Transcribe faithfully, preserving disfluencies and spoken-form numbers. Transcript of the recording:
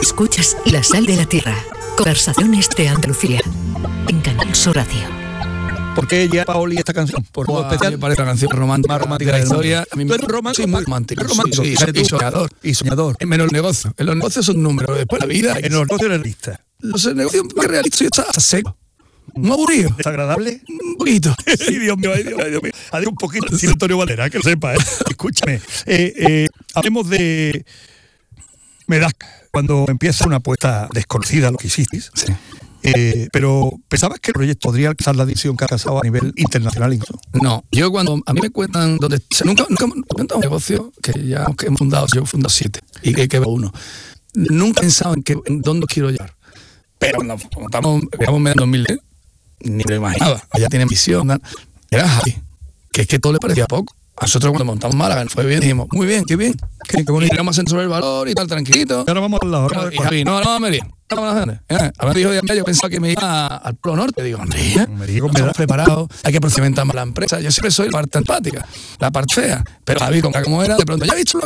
Escuchas La Sal de la Tierra. Conversaciones de Andalucía. En Canal Sur Radio. ¿Por qué llega Paoli esta canción? ¿Por algo especial? Me parece una canción romántica, Más romántica de la del mundo. historia. A mí ¿Tú me eres romántico? Sí, muy romántico. Romántico. Sí, sí, Fíjate y tú. soñador. Y soñador. En menos el negocio. En los negocios son números, pero después la vida. En los negocios eres realista. Los negocios más realistas y está seco. Muy aburrido. ¿Desagradable? Un poquito. Sí, Dios mío, ay, Dios, ay, Dios mío. Adiós un poquito, sí, Antonio Valera, que lo sepa, ¿eh? Escúchame. Eh, eh, hablemos de Medac. Cuando empieza una apuesta desconocida, lo que hicisteis. Sí. Eh, pero ¿pensabas que el proyecto podría alcanzar la división que ha alcanzado a nivel internacional incluso? No, yo cuando a mí me cuentan dónde, o sea, nunca, nunca me cuentan un negocio que ya que hemos fundado, yo he fundado siete y que, que va uno. Nunca he pensado en, que, en dónde quiero llegar. Pero cuando montamos, digamos, en dos mil diez, ni me lo imaginaba. Allá tienen visión, ¿no? Era Javi, que es que todo le parecía poco. A nosotros cuando montamos Málaga fue bien, dijimos, muy bien, qué bien. Qué, qué bonito. Y vamos a hacer sobre el valor y tal, tranquilito. Y ahora vamos al lado. Ahora Y Javi, no, no, María. A ver, dijo, yo pensaba que me iba al Polo Norte. Digo, María, no estamos preparados, hay que procedimentar más la empresa. Yo siempre soy la parte empática, la parte fea. Pero Javi, como era, de pronto, ya he visto